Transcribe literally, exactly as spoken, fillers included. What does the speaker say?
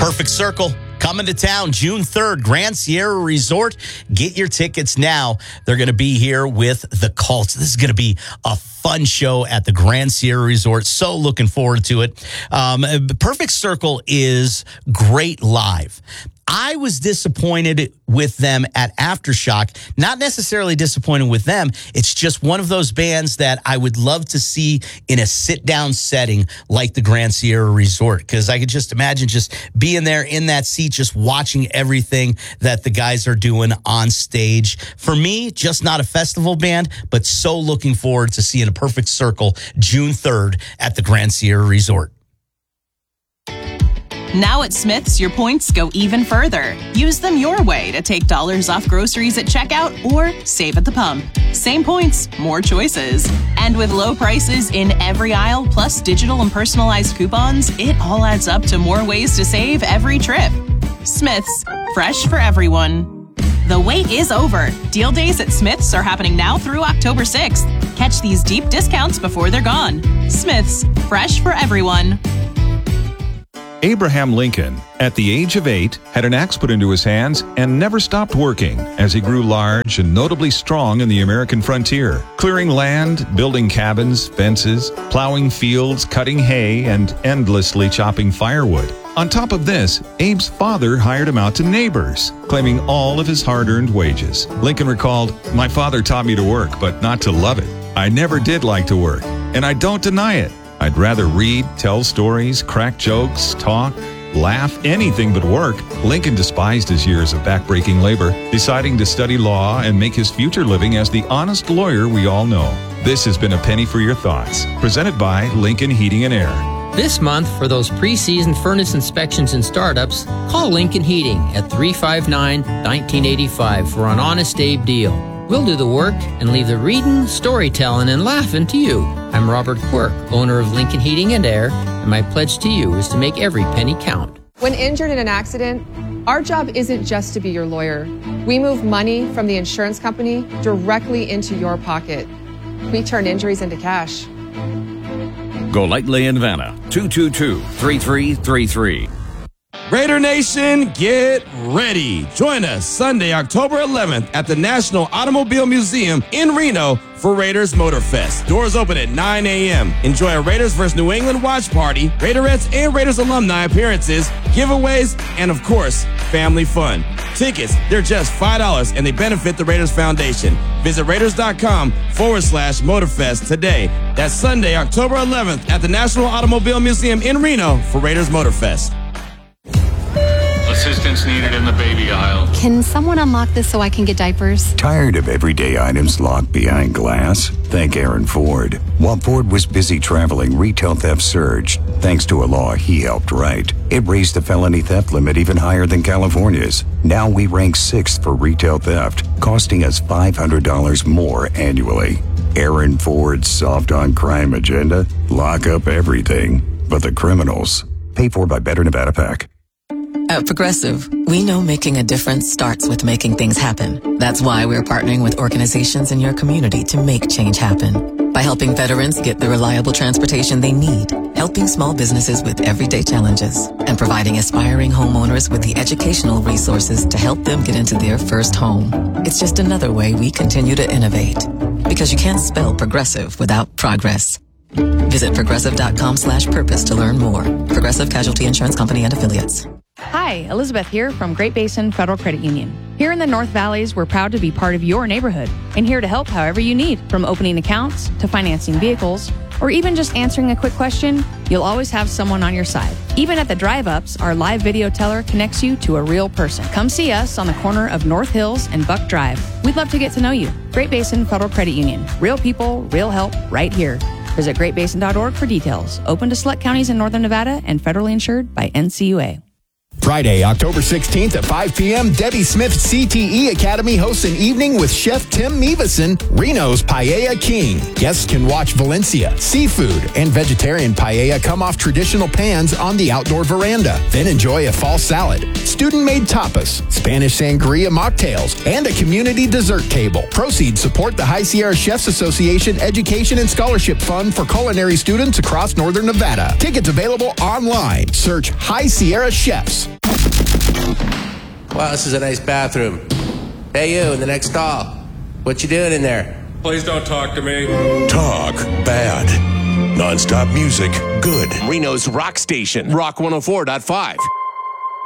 Perfect Circle coming to town June third, Grand Sierra Resort. Get your tickets now. They're going to be here with the Cults. This is going to be a fun show at the Grand Sierra Resort. So looking forward to it. Um, Perfect Circle is great live. I was disappointed with them at Aftershock. Not necessarily disappointed with them. It's just one of those bands that I would love to see in a sit-down setting like the Grand Sierra Resort, because I could just imagine just being there in that seat, just watching everything that the guys are doing on stage. For me, just not a festival band, but so looking forward to seeing a Perfect Circle June third at the Grand Sierra Resort. Now at Smith's, your points go even further. Use them your way to take dollars off groceries at checkout or save at the pump. Same points, more choices. And with low prices in every aisle, plus digital and personalized coupons, it all adds up to more ways to save every trip. Smith's, fresh for everyone. The wait is over. Deal days at Smith's are happening now through October sixth. Catch these deep discounts before they're gone. Smith's, fresh for everyone. Abraham Lincoln, at the age of eight, had an axe put into his hands and never stopped working as he grew large and notably strong in the American frontier, clearing land, building cabins, fences, plowing fields, cutting hay, and endlessly chopping firewood. On top of this, Abe's father hired him out to neighbors, claiming all of his hard-earned wages. Lincoln recalled, "My father taught me to work, but not to love it. I never did like to work, and I don't deny it. I'd rather read, tell stories, crack jokes, talk, laugh, anything but work." Lincoln despised his years of backbreaking labor, deciding to study law and make his future living as the honest lawyer we all know. This has been A Penny for Your Thoughts, presented by Lincoln Heating and Air. This month, for those pre-season furnace inspections and startups, call Lincoln Heating at three five nine, one nine eight five for an Honest Abe deal. We'll do the work and leave the reading, storytelling, and laughing to you. I'm Robert Quirk, owner of Lincoln Heating and Air, and my pledge to you is to make every penny count. When injured in an accident, our job isn't just to be your lawyer. We move money from the insurance company directly into your pocket. We turn injuries into cash. Golightly and Vanna, two two two, three three three three. Raider Nation, get ready. Join us Sunday, October eleventh at the National Automobile Museum in Reno for Raiders Motor Fest. Doors open at nine a.m. Enjoy a Raiders versus New England watch party, Raiderettes and Raiders alumni appearances, giveaways, and of course, family fun. Tickets, they're just five dollars and they benefit the Raiders Foundation. Visit Raiders.com forward slash Motorfest today. That's Sunday, October eleventh at the National Automobile Museum in Reno for Raiders Motor Fest. Assistance needed in the baby aisle. Can someone unlock this so I can get diapers? Tired of everyday items locked behind glass? Thank Aaron Ford. While Ford was busy traveling, retail theft surged. Thanks to a law he helped write, it raised the felony theft limit even higher than California's. Now we rank sixth for retail theft, costing us five hundred dollars more annually. Aaron Ford's soft on crime agenda? Lock up everything but the criminals. Paid for by Better Nevada PAC. At Progressive, we know making a difference starts with making things happen. That's why we're partnering with organizations in your community to make change happen. By helping veterans get the reliable transportation they need, helping small businesses with everyday challenges, and providing aspiring homeowners with the educational resources to help them get into their first home. It's just another way we continue to innovate. Because you can't spell progressive without progress. Visit progressive.com slash purpose to learn more. Progressive Casualty Insurance Company and Affiliates. Hi, Elizabeth here from Great Basin Federal Credit Union. Here in the North Valleys, we're proud to be part of your neighborhood and here to help however you need, from opening accounts to financing vehicles, or even just answering a quick question. You'll always have someone on your side. Even at the drive-ups, our live video teller connects you to a real person. Come see us on the corner of North Hills and Buck Drive. We'd love to get to know you. Great Basin Federal Credit Union. Real people, real help, right here. Visit great basin dot org for details. Open to select counties in Northern Nevada and federally insured by N C U A. Friday, October sixteenth at five p.m., Debbie Smith C T E Academy hosts an evening with Chef Tim Meavison, Reno's Paella King. Guests can watch Valencia, seafood, and vegetarian paella come off traditional pans on the outdoor veranda. Then enjoy a fall salad, student-made tapas, Spanish sangria mocktails, and a community dessert table. Proceeds support the High Sierra Chefs Association Education and Scholarship Fund for culinary students across Northern Nevada. Tickets available online. Search High Sierra Chefs. Wow, this is a nice bathroom. Hey, you in the next stall. What you doing in there? Please don't talk to me. Talk bad. Non-stop music good. Reno's rock station, Rock one oh four point five.